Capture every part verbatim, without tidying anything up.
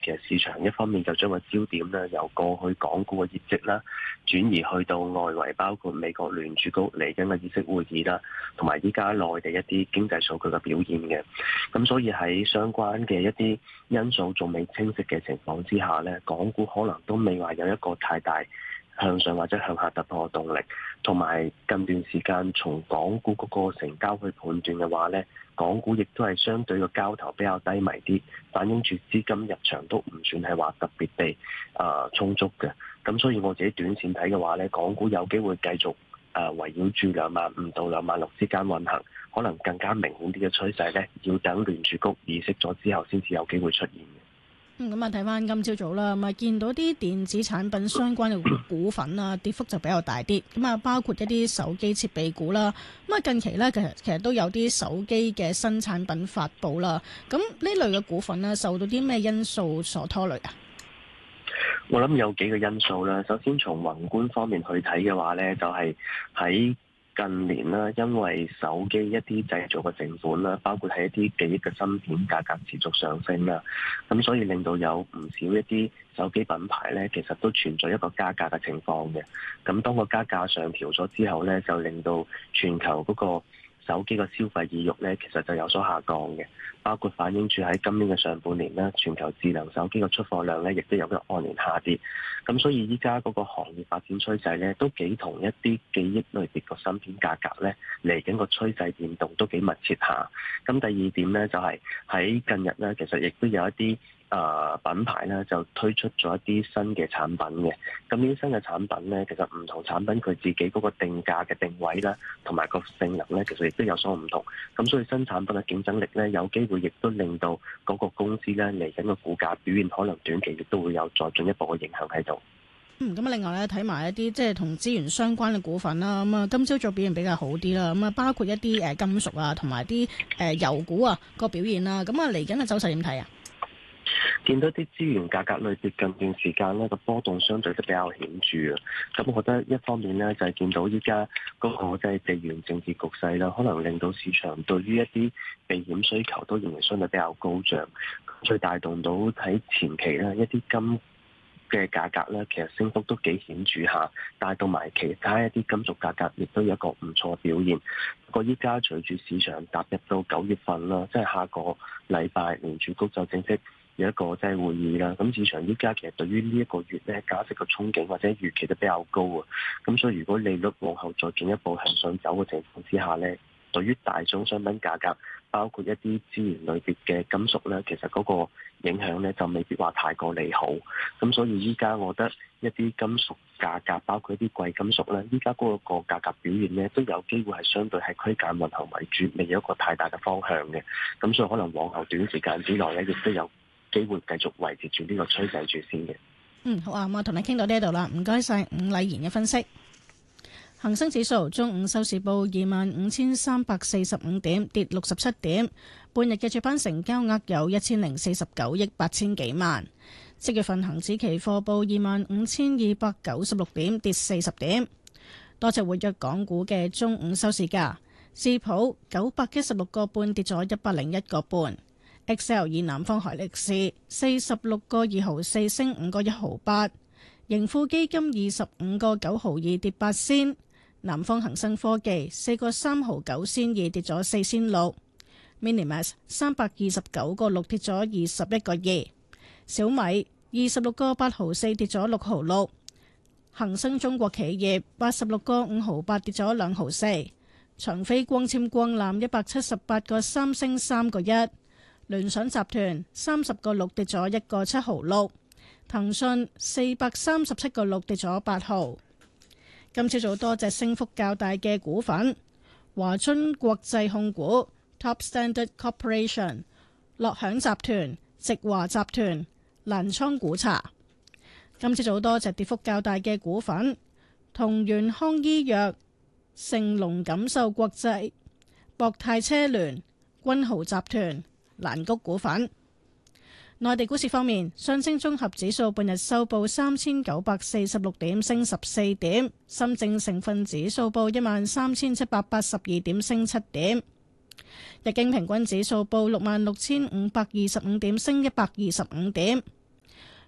其實市場一方面就將個焦點咧由過去港股嘅業績啦，轉移去到外圍，包括美國聯儲局嚟緊嘅議息會議啦，同埋依家內地一啲經濟數據嘅表現嘅。咁所以喺相關嘅一啲因素仲未清晰嘅情況之下咧，港股可能都未話有一個太大向上或者向下突破嘅動力，同埋近段時間從港股嗰個成交去判斷嘅話咧，港股亦都係相對個交投比較低迷啲，反映住資金入場都唔算係話特別地啊、呃、充足嘅。咁所以我自己短線睇嘅話咧，港股有機會繼續啊、呃、圍繞住兩萬五到兩萬六之間運行，可能更加明顯啲嘅趨勢咧，要等聯儲局議息咗之後先至有機會出現嘅。 嗯，咁啊睇翻今朝早啦，咁啊見到啲電子產品相關嘅股份啊，跌幅就比較大啲。咁啊，包括一啲手機設備股啦。咁啊，近期咧其實其實都有啲手機嘅新產品發布啦。咁呢類嘅股份咧，受到啲咩因素所拖累啊？ 我諗有幾個因素啦。首先從宏觀方面去睇嘅話咧，就係喺近年啦，因為手機一啲製造嘅成本啦，包括係一啲記憶嘅芯片價格持續上升啦，咁所以令到有唔少一啲手機品牌咧，其實都存在一個加價嘅情況嘅。咁當個加價上調咗之後咧，就令到全球嗰個手機嘅消費意欲咧，其實就有所下降嘅。包括反映住喺今年嘅上半年咧，全球智能手機嘅出貨量咧，亦都有個按年下跌。咁所以依家嗰個行業發展趨勢咧，都幾同一啲記憶類別個芯片價格咧嚟緊個趨勢變動都幾密切下。咁第二點咧，就係、是、喺近日咧，其實亦都有一啲啊、呃、品牌咧就推出咗一啲新嘅產品嘅。咁呢啲新嘅產品咧，其實唔同產品佢自己嗰個定價嘅定位啦，同埋個性能咧，其實亦都有所唔同。咁所以新產品嘅競爭力咧，有機會亦都令到嗰個公司咧嚟緊個股價表現，可能短期亦都會有再進一步嘅影響喺度。 嗯，咁啊，另外咧睇埋一啲即係同資源相關嘅股份啦。咁啊，今朝早表現比較好啲啦。咁啊，包括一啲誒金屬啊，同埋啲誒油股啊個表現啦。咁啊，嚟緊嘅走勢點睇啊？ 見到啲資源價格類別近段時間咧個波動相對都比較顯著啊！咁我覺得一方面咧就係、是、見到依家嗰個即係地緣政治局勢啦，可能令到市場對於一啲避險需求都仍然相對比較高漲，再帶動到喺前期咧一啲金嘅價格咧，其實升幅都幾顯著下，帶到埋其他一啲金屬價格亦都有一個唔錯表現。不過依家隨住市場踏入到九月份啦，即係下個禮拜聯儲局就正式有一個即係會議啦，咁市場依家其實對於呢一個月咧加息嘅憧憬或者預期都比較高啊，咁所以如果利率往後再進一步向上走嘅情況之下咧，對於大宗商品價格，包括一啲資源類別嘅金屬咧，其實嗰個影響咧就未必話太過利好，咁所以依家我覺得一啲金屬價格，包括一啲貴金屬咧，依家嗰個價格表現咧都有機會係相對係區間運行為主，未有一個太大嘅方向嘅，咁所以可能往後短時間之內咧，亦都有機會繼續維持住呢個趨勢住先嘅。 嗯，好啊，我同你傾到呢度啦，唔該晒伍禮賢嘅分析。恒生指數中午收市報二萬五千三百四十五點，跌六十七點。半日嘅主板成交額有一千零四十九億八千幾萬。即月份恒指期貨報二萬五千二百九十六點，跌四十點。多隻活躍港股嘅中午收市價，市普九百一十六個半跌咗一百零一個半。Excel 以南方海力士四十六個二毫四升五個一毫八，盈富基金二十五個九毫二跌八仙，南方恒生科技四個三毫九仙二跌咗四仙六，Minimax 三百二十九個六跌咗二十一個二，小米二十六個八毫四跌咗六毫六，恒生中國企業八十六個五毫八跌咗兩毫四，長飛光纖光纜一百七十八個三升三個一。聯想集團三十個六跌咗一個七毫六，騰訊四百三十七個六跌咗八毫。今朝早多隻升幅較大嘅股份：華春國際控股、Top Standard Corporation、樂享集團、直華集團、瀾倉股茶。今朝早多隻跌幅較大嘅股份：同源康醫藥、盛隆錦繡國際、博泰車聯、君豪集團、蘭谷股份。內地股市方面，上證綜合指數半日收報三千九百四十六點，升十四點；深證成分指數報一萬三千七百八十二點，升七點；日經平均指數報六萬六千五百二十五點，升一百二十五點。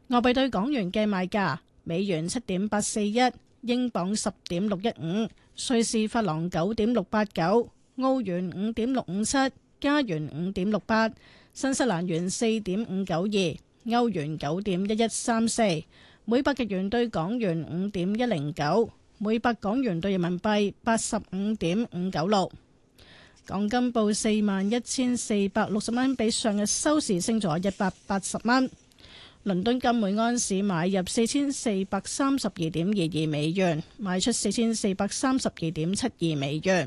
外幣對港元嘅賣價：美元七點八四一，英鎊十點六一五，瑞士法郎九點六八九，澳元五點六五七，加元五點六八，新西蘭元四點五九二，歐元九點一一三四，每百日元對港元五點一零九，每百港元對人民幣八十五點五九六。港金報四萬一千四百六十蚊，比上日收市升咗一百八十蚊。倫敦金每安士買入四千四百三十二點二二美元，賣出四千四百三十二點七二美元。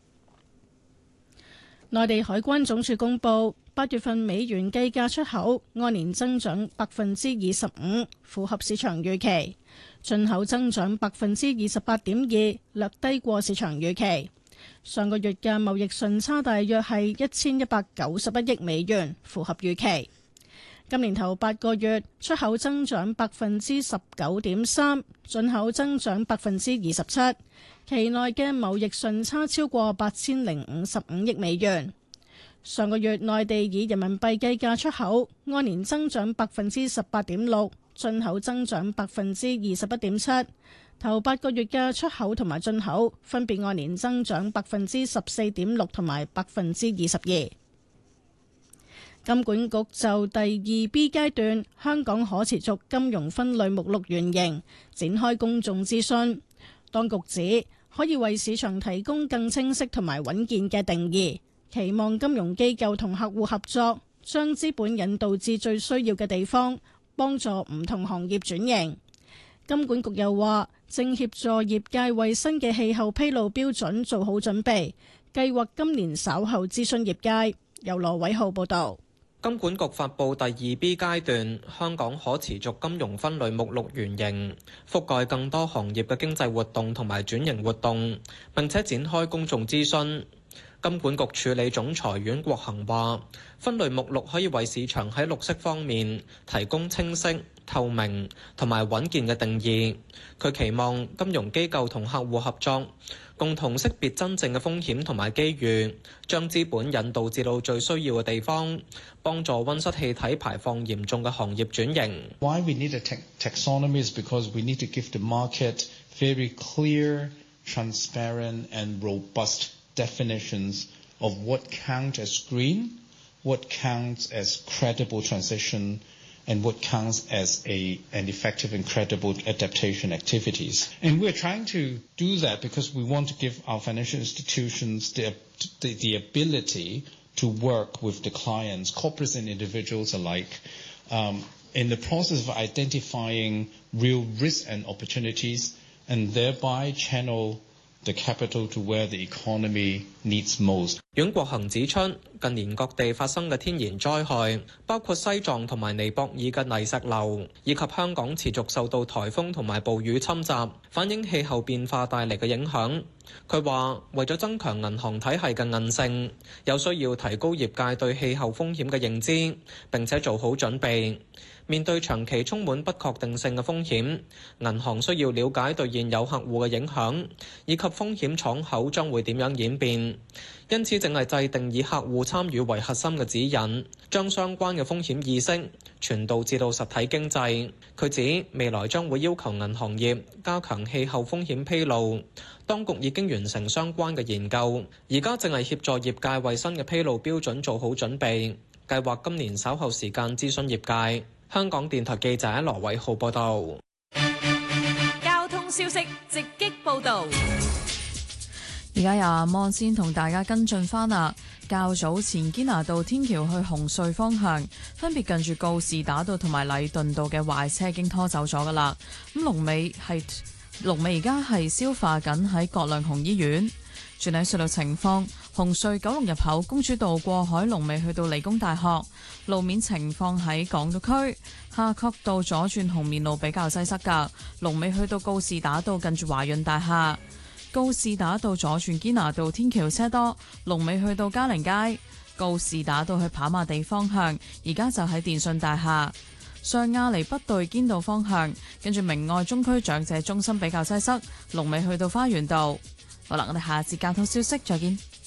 內地海關總署公布，八月份美元計價出口按年增長百分之二十五，符合市場預期；進口增長百分之二十八點二，略低過市場預期。上個月嘅貿易順差大約係一千一百九十一億美元，符合預期。今年頭八個月出口增長百分之十九點三，進口增長百分之二十七，期內嘅貿易順差超過八千零五十五億美元。上個月內地以人民幣計價出口按年增長百分之十八點六，進口增長百分之二十一點七。頭八個月嘅出口同埋進口分別按年增長百分之十四點六同埋百分之二十二。金管局就第二 B 階段香港可持續金融分類目錄原型展開公眾諮詢，當局指可以為市場提供更清晰同埋穩健嘅定義，期望金融機構同客戶合作，將資本引導至最需要嘅地方，幫助唔同行業轉型。金管局又話，正協助業界為新嘅氣候披露標準做好準備，計劃今年稍後諮詢業界。由羅偉浩報導。 金管局發布第二 B 階段香港可持續金融分類目錄原型，覆蓋更多行業嘅經濟活動同埋轉型活動，並且展開公眾諮詢。金管局處理總裁阮國恒話，分類目錄可以為市場喺綠色方面提供清晰、透明同埋穩健嘅定義。佢期望金融機構同客戶合作，共同識別真正嘅風險同埋機遇，將資本引導至到最需要嘅地方，幫助溫室氣體排放嚴重嘅行業轉型。 Why we need a taxonomy is because we need to give the market very clear, transparent and robust definitions of what counts as green, what counts as credible transition, and what counts as a, an effective and credible adaptation activities. And we're trying to do that because we want to give our financial institutions the, the, the ability to work with the clients, corporates and individuals alike, um, in the process of identifying real risks and opportunities, and thereby channel the capital to where the economy needs most. 阮國恒指出，近年各地發生嘅天然災害，包括西藏同埋尼泊爾嘅泥石流，以及香港持續受到颱風同埋暴雨侵襲，反映氣候變化帶嚟嘅影響。佢話，為咗增強銀行體系嘅韌性，有需要提高業界對氣候風險嘅認知，並且做好準備。面對長期充滿不確定性嘅風險，銀行需要了解對現有客戶嘅影響，以及風險敞口將會點樣演變。因此，正係制定以客戶參與為核心嘅指引，將相關嘅風險意識傳導至到實體經濟。佢指未來將會要求銀行業加強氣候風險披露，當局已經完成相關嘅研究，而家正係協助業界為新嘅披露標準做好準備，計劃今年稍後時間諮詢業界。香港電台記者羅偉浩報道。 交通消息直擊報道。 而家由阿摩先同大家跟進返啦。較早前堅拿道天橋去紅隧方向，分別近住告士打道同埋禮頓道嘅壞車已經拖走咗噶啦。咁龍尾係龍尾而家係消化緊喺葛量洪醫院。轉睇隧道情況，紅隧九龍入口公主道過海龍尾去到理工大學，路面情況喺港島區夏慤道左轉紅棉路比較擠塞噶，龍尾去到告士打道近住華潤大廈，告士打道左轉堅拿道天橋車多，龍尾去到嘉寧街，告士打道去跑馬地方向，而家就喺電訊大廈。上亞厘畢道堅道方向，跟住明愛中區長者中心比較擠塞，龍尾去到花園道。好啦，我哋下節交通消息再見。